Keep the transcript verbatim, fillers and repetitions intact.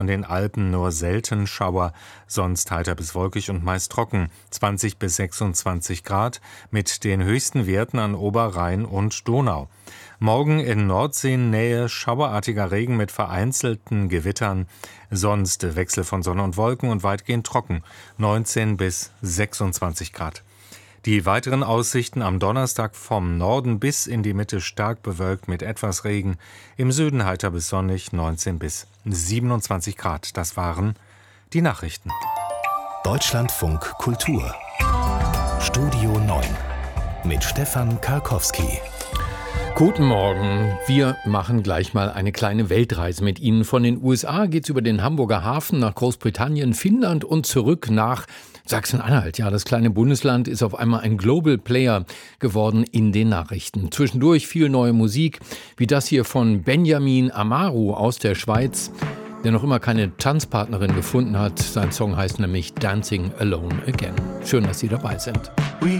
Von den Alpen nur selten Schauer, sonst heiter bis wolkig und meist trocken, zwanzig bis sechsundzwanzig Grad, mit den höchsten Werten an Oberrhein und Donau. Morgen in Nordseenähe schauerartiger Regen mit vereinzelten Gewittern, sonst Wechsel von Sonne und Wolken und weitgehend trocken, neunzehn bis sechsundzwanzig Grad. Die weiteren Aussichten am Donnerstag vom Norden bis in die Mitte stark bewölkt mit etwas Regen, im Süden heiter bis sonnig, neunzehn bis siebenundzwanzig Grad. Das waren die Nachrichten. Deutschlandfunk Kultur Studio neun mit Stefan Karkowski. Guten Morgen. Wir machen gleich mal eine kleine Weltreise mit Ihnen. Von den U S A geht's über den Hamburger Hafen nach Großbritannien, Finnland und zurück nach Sachsen-Anhalt. Ja, das kleine Bundesland ist auf einmal ein Global Player geworden in den Nachrichten. Zwischendurch viel neue Musik, wie das hier von Benjamin Amaru aus der Schweiz, der noch immer keine Tanzpartnerin gefunden hat. Sein Song heißt nämlich Dancing Alone Again. Schön, dass Sie dabei sind. We